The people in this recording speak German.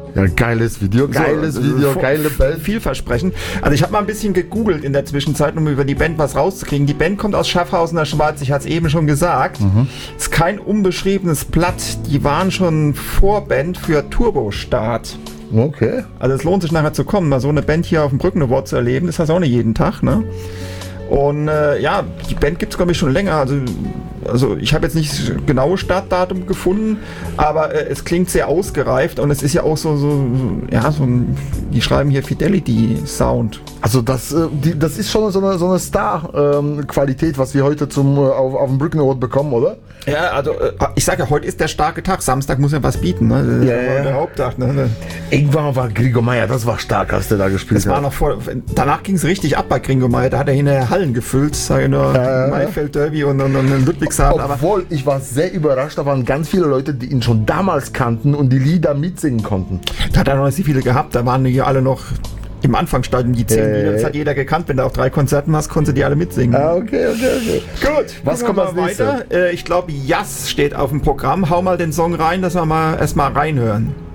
Ja, geiles Video, geile Band. Vielversprechend. Also ich habe mal ein bisschen gegoogelt in der Zwischenzeit, um über die Band was rauszukriegen. Die Band kommt aus Schaffhausen der Schweiz, ich hatte es eben schon gesagt. Ist kein unbeschriebenes Blatt. Die waren schon Vorband für Turbostart. Okay. Also es lohnt sich nachher zu kommen, mal so eine Band hier auf dem Brücken Award zu erleben. Das heißt auch nicht jeden Tag, ne? Und ja, die Band gibt es, glaube ich, schon länger. Also ich habe jetzt nicht das genaue Startdatum gefunden, aber es klingt sehr ausgereift und es ist ja auch so ein, die schreiben hier Fidelity Sound. Also das ist schon so eine Star-Qualität, was wir heute auf dem Brücken Award bekommen, oder? Ja, also ich sage ja, heute ist der starke Tag. Samstag muss ja was bieten, ne? Das ist der Haupttag, ne? Irgendwann war Gregor Meier, das war stark, als der da gespielt hat. Das war noch danach ging es richtig ab bei Gregor Meier. Da hat er hinterher Hallen gefüllt, sage ich nur, Maifeld Derby und Ludwigshafen. Obwohl, ich war sehr überrascht, da waren ganz viele Leute, die ihn schon damals kannten und die Lieder mitsingen konnten. Da hat er noch nicht so viele gehabt, da waren die alle noch im Anfangsstadium, die 10 Lieder, das hat jeder gekannt. Wenn du auf 3 Konzerten warst, konnte die alle mitsingen. Okay. Gut, was kommt als weiter? Ich glaube, Jas steht auf dem Programm. Hau mal den Song rein, dass wir mal erstmal reinhören.